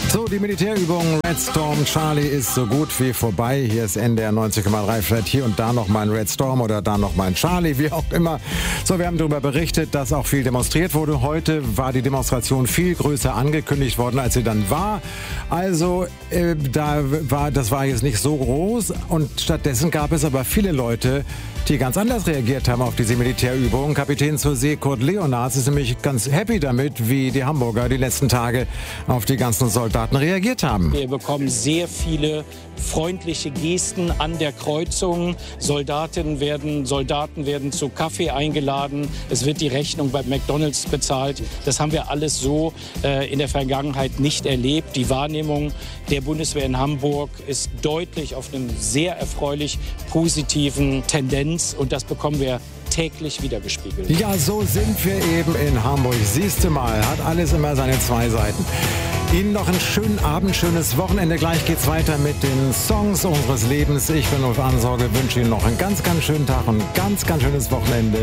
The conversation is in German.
So, die Militärübung Red Storm Charlie ist so gut wie vorbei. Hier ist NDR 90,3, vielleicht hier und da noch mal ein Red Storm oder da noch mal ein Charlie, wie auch immer. So, wir haben darüber berichtet, dass auch viel demonstriert wurde. Heute war die Demonstration viel größer angekündigt worden, als sie dann war. Also, das war jetzt nicht so groß und stattdessen gab es aber viele Leute, die ganz anders reagiert haben auf diese Militärübung. Kapitän zur See Kurt Leonards ist nämlich ganz happy damit, wie die Hamburger die letzten Tage auf die ganzen Soldaten reagiert haben. Wir bekommen sehr viele freundliche Gesten an der Kreuzung. Soldaten werden zu Kaffee eingeladen. Es wird die Rechnung bei McDonald's bezahlt. Das haben wir alles so in der Vergangenheit nicht erlebt. Die Wahrnehmung der Bundeswehr in Hamburg ist deutlich auf einem sehr erfreulich positiven Tendenz. Und das bekommen wir täglich wiedergespiegelt. Ja, so sind wir eben in Hamburg. Siehste mal, hat alles immer seine zwei Seiten. Ihnen noch einen schönen Abend, schönes Wochenende. Gleich geht's weiter mit den Songs unseres Lebens. Ich bin Ulf Ansorge, wünsche Ihnen noch einen ganz, ganz schönen Tag und ein ganz, ganz schönes Wochenende.